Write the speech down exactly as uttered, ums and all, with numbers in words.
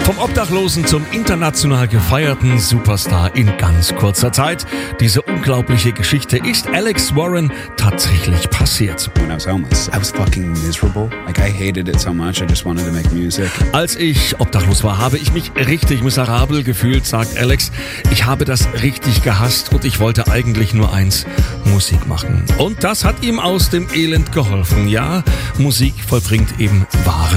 Vom Obdachlosen zum international gefeierten Superstar in ganz kurzer Zeit. Diese unglaubliche Geschichte ist Alex Warren tatsächlich passiert. When I was homeless, I was fucking miserable. Like I hated it so much, I just wanted to make music. Als ich obdachlos war, habe ich mich richtig miserabel gefühlt, sagt Alex. Ich habe das richtig gehasst und ich wollte eigentlich nur eins, Musik machen. Und das hat ihm aus dem Elend geholfen. Ja, Musik vollbringt eben wahre